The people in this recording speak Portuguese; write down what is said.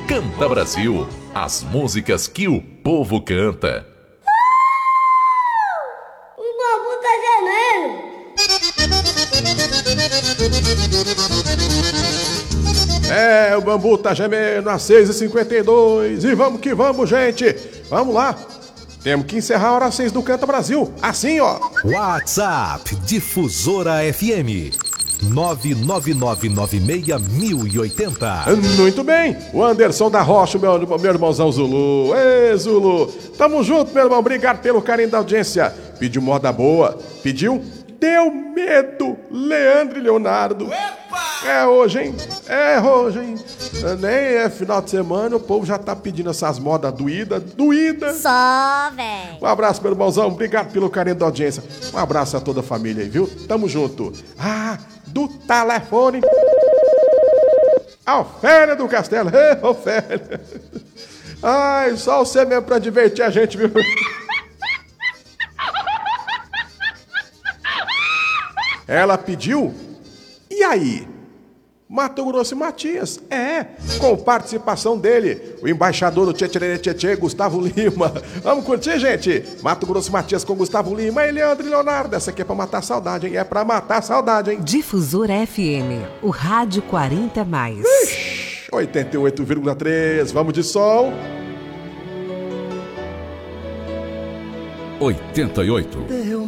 Canta Brasil, as músicas que o povo canta. O bambu tá gemendo. É, o bambu tá gemendo às 6h52. E vamos que vamos, gente. Vamos lá. Temos que encerrar a hora 6 do Canta Brasil. Assim, ó. WhatsApp Difusora FM 999961080. Muito bem. O Anderson da Rocha, meu irmãozão Zulu. Ê, Zulu. Tamo junto, meu irmão. Obrigado pelo carinho da audiência. Pediu moda boa. Pediu Deu Medo, Leandro e Leonardo. É hoje, hein? É hoje, hein? Nem é final de semana, o povo já tá pedindo essas modas doídas. Só, velho. Um abraço, meu irmãozão. Obrigado pelo carinho da audiência. Um abraço a toda a família aí, viu? Tamo junto. Ah, do telefone. A Ofélia do Castelo. Ofélia. Ai, só você mesmo pra divertir a gente, viu? Ela pediu. E aí? Mato Grosso e Matias, com participação dele, o embaixador do Tchê, Gustavo Lima. Vamos curtir, gente? Mato Grosso e Matias com Gustavo Lima e Leandro e Leonardo. Essa aqui é pra matar a saudade, hein? É pra matar a saudade, hein? Difusora FM, o rádio 40+. 88,3, vamos de som. 88.